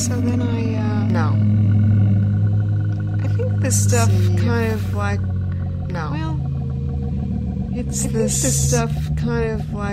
So then No. I think this stuff See. kind of like, No. well, It's I think this stuff kind of like